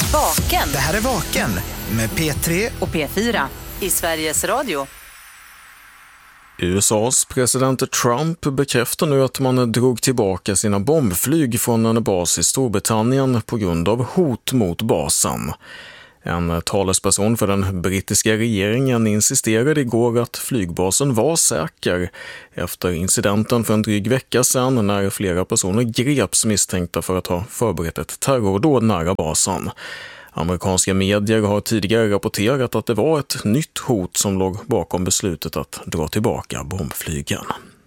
Vaken. Det här är Vaken med P3 och P4 i Sveriges Radio. USAs president Trump bekräftar nu att man drog tillbaka sina bombflyg från en bas i Storbritannien på grund av hot mot basen. En talesperson för den brittiska regeringen insisterade igår att flygbasen var säker efter incidenten för en dryg vecka sedan när flera personer greps misstänkta för att ha förberett ett terrordåd nära basen. Amerikanska medier har tidigare rapporterat att det var ett nytt hot som låg bakom beslutet att dra tillbaka bombflygen.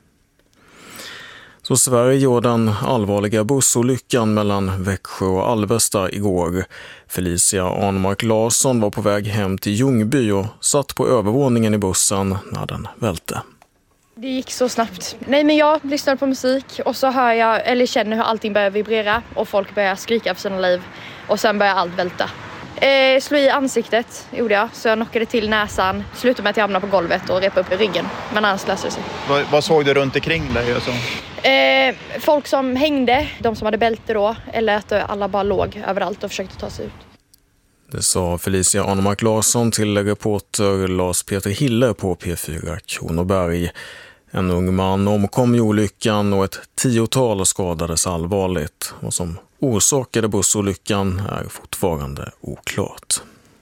Så Sverige och den allvarliga bussolyckan mellan Växjö och Alvesta igår. Felicia Arnmark Larsson var på väg hem till Ljungby och satt på övervåningen i bussen när den välte. Det gick så snabbt. Nej, men jag lyssnade på musik och så hör jag, eller känner hur allting börjar vibrera och folk börjar skrika för sina liv och sen börjar allt välta. Slå i ansiktet gjorde jag, så jag knockade till näsan, slutade med att jag hamnade på golvet och repade upp i ryggen, men annars löste det sig. Vad såg du runt omkring dig? Alltså? Folk som hängde, de som hade bälte då, eller att alla bara låg överallt och försökte ta sig ut. Det sa Felicia Arnmark Larsson till reporter Lars Peter Hille på P4 Kronoberg. En ung man omkom i olyckan och ett 10-tal skadades allvarligt. Vad som orsakade bussolyckan är fortfarande oklart.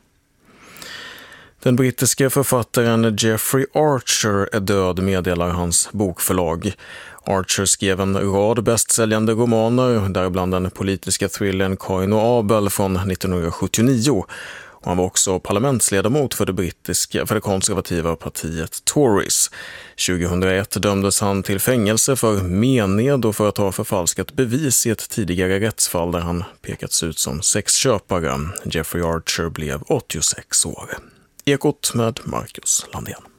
Den brittiska författaren Jeffrey Archer är död, meddelar hans bokförlag. Archer skrev en rad bästsäljande romaner, däribland den politiska thrillern Kain och Abel från 1979. Och han var också parlamentsledamot för det konservativa partiet Tories. 2001 dömdes han till fängelse för mened och för att ha förfalskat bevis i ett tidigare rättsfall där han pekats ut som sexköpare. Jeffrey Archer blev 86 år. Ekot med Marcus Landén.